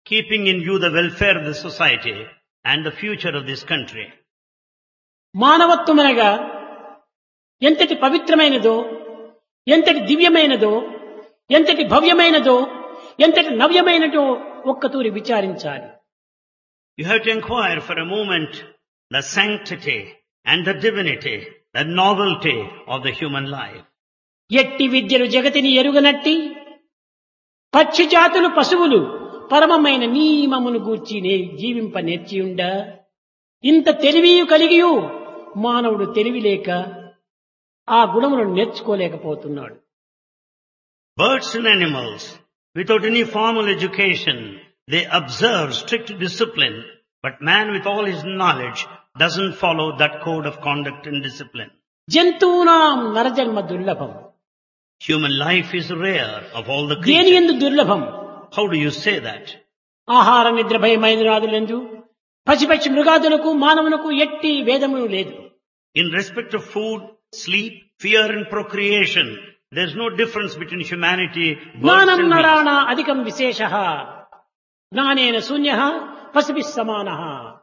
keeping in view the welfare of the society and the future of this country. మానవత్వమనగా ఎంతటి పవిత్రమైనదో, ఎంతటి దివ్యమైనదో, ఎంతటి భవ్యమైనదో, ఎంతటి నవ్యమైనదో ఒక్కతూరి విచారించాలి. You have to inquire for a moment the sanctity and the divinity, the novelty of the human life. ఎట్టి విద్యలు జగతిని ఎరుగనట్టి పక్షి జాతులు పశువులు పరమమైన నియమమును గూర్చి జీవింప నేర్చియుండ ఇంత తెలివియు కలిగియు మానవుడు తెలివి లేక ఆ గుణములను నేర్చుకోలేకపోతున్నాడు. Birds and animals, without any formal education, they observe strict discipline, but man with all his knowledge doesn't follow that code of conduct and discipline. జంతువునాం నరజన్మ దుర్లభం. Human life is rare of all the దేని creatures. యందు దుర్లభం? How do you say that? ఆహార నిద్ర భయమైనరాదులందు పశుపక్షి మృగాదులకు మానవునకు ఎట్టి భేదమును లేదు. In respect of food, sleep, fear and procreation, there's no difference between humanity, birds జ్ఞానం and beasts. నరాణ అధికం విశేషః జ్ఞానేన శూన్యః పశుభిః సమానః.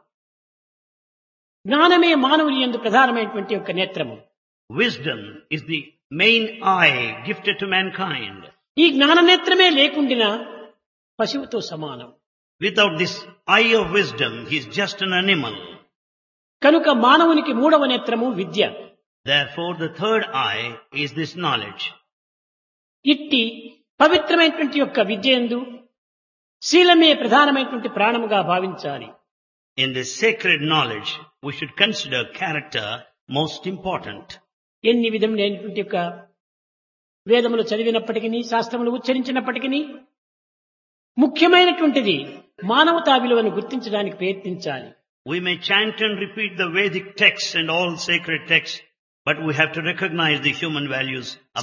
జ్ఞానమే మానవుని యందు ప్రధానమైనటువంటి యొక్క నేత్రము. Wisdom is the main eye gifted to mankind. ఈ జ్ఞాన నేత్రమే లేకుండినా పశువుతో సమానం. Without this eye of wisdom, he is just an animal. కనుక మానవునికి మూడవ నేత్రము విద్య. Therefore, the third eye is this knowledge. ఇట్టి పవిత్రమైనటువంటి యొక్క విద్యందు శీలమే ప్రధానమైనటువంటి ప్రాణముగా భావించాలి. In this sacred knowledge, we should consider character most important. ఎన్ని విధములైనటువంటి యొక్క వేదములు చదివినప్పటికీ శాస్త్రములు ఉచ్చరించినప్పటికీ ముఖ్యమైనటువంటిది మానవతా విలువను గుర్తించడానికి ప్రయత్నించాలి. We may chant and repeat the Vedic texts and all sacred texts, but we have to recognize the human values